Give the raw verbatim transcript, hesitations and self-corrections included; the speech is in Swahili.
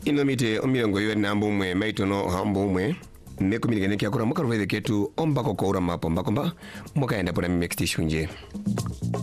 inomite omirongo iwe na mbumwe maitono hambumwe nekumirigane kya kura mukaruvede ketu ombako koura mapo mbakomba mukaenda pona mimextishunje